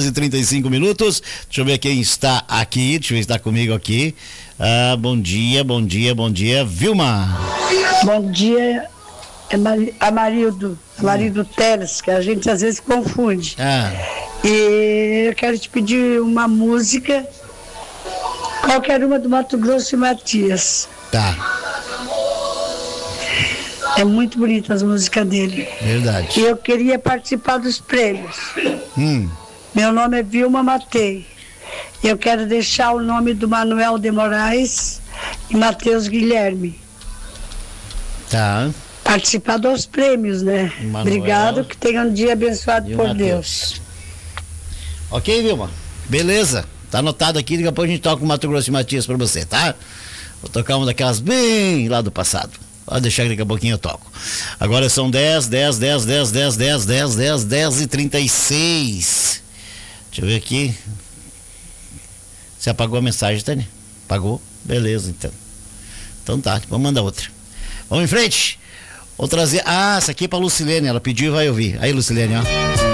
10h35. Deixa eu ver quem está aqui. Deixa eu ver se está comigo aqui. Bom dia. Vilma. Bom dia. É Amarildo Teles, que a gente às vezes confunde. E eu quero te pedir uma música, qualquer uma do Mato Grosso e Matias. Tá. É muito bonita as músicas dele. Verdade. E eu queria participar dos prêmios. Meu nome é Vilma Matei. E eu quero deixar o nome do Manuel de Moraes e Matheus Guilherme. Tá. Participar dos prêmios, né? Manuel, obrigado, que tenha um dia abençoado por Mateus. Deus. Ok, Vilma? Beleza. Tá anotado aqui, daqui a pouco a gente toca o Mato Grosso e Matias pra você, tá? Vou tocar uma daquelas bem lá do passado. Pode deixar que daqui a pouquinho eu toco. Agora são 10h36. Deixa eu ver aqui. Você apagou a mensagem, Tânia? Apagou? Beleza, então. Então tá, vamos mandar outra. Vamos em frente. Vou trazer. Essa aqui é pra Lucilene. Ela pediu e vai ouvir. Aí, Lucilene, ó.